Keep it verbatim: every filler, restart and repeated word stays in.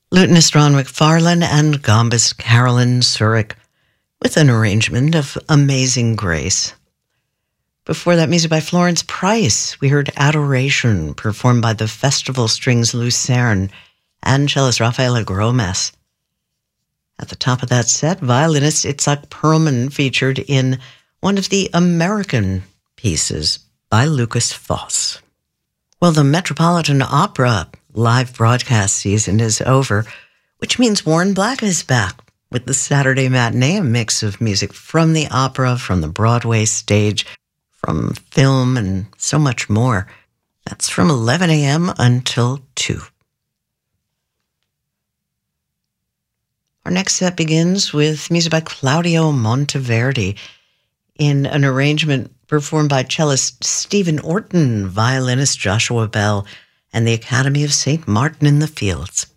Lutenist Ron McFarlane and gambist Carolyn Surik with an arrangement of Amazing Grace. Before that, music by Florence Price. We heard Adoration, performed by the Festival Strings Lucerne and cellist Rafaela Gromes. At the top of that set, violinist Itzhak Perlman featured in one of the American pieces by Lukas Foss. Well, the Metropolitan Opera live broadcast season is over, which means Warren Black is back with the Saturday Matinee, a mix of music from the opera, from the Broadway stage, from film, and so much more. That's from eleven a.m. until two. Our next set begins with music by Claudio Monteverdi in an arrangement performed by cellist Stephen Orton, violinist Joshua Bell, and the Academy of Saint Martin in the Fields.